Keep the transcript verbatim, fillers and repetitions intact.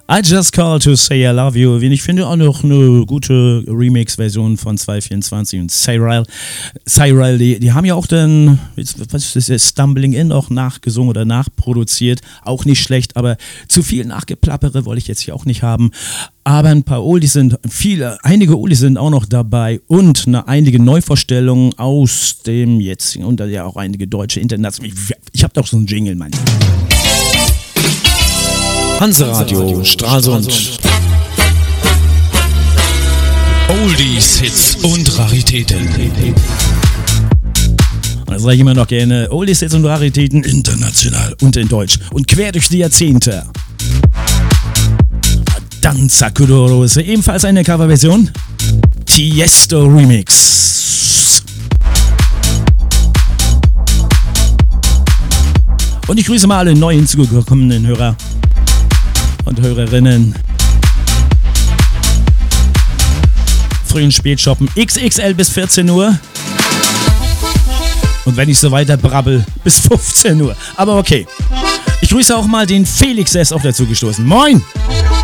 I Just Call to Say I Love You. Ich finde auch noch eine gute Remix-Version von zwei vierundzwanzig und Cyril. Cyril, die, die haben ja auch dann, was ist das, Stumbling In auch nachgesungen oder nachproduziert. Auch nicht schlecht, aber zu viel Nachgeplappere wollte ich jetzt hier auch nicht haben. Aber ein paar Oldies sind, viele, einige Oldies sind auch noch dabei und eine, einige Neuvorstellungen aus dem jetzigen und ja auch einige deutsche internationale. Ich, ich habe doch so einen Jingle, Mann. Hanseradio Stralsund. Oldies, Hits und Raritäten. Das sage ich immer noch gerne. Oldies, Hits und Raritäten international und in Deutsch und quer durch die Jahrzehnte. Danza Kuduro ist ebenfalls eine Coverversion. Tiesto Remix. Und ich grüße mal alle neu hinzugekommenen Hörer und Hörerinnen. Frühen Spätshoppen X X L bis vierzehn Uhr. Und wenn ich so weiter brabbel, bis fünfzehn Uhr. Aber okay. Ich grüße auch mal den Felix, der ist auch dazu gestoßen. Moin!